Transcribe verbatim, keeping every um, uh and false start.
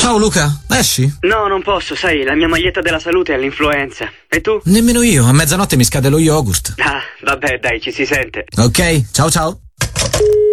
Ciao Luca, esci? No, non posso, sai, la mia maglietta della salute è all'influenza. E tu? Nemmeno io, a mezzanotte mi scade lo yogurt. Ah, vabbè, dai, ci si sente. Ok, ciao ciao.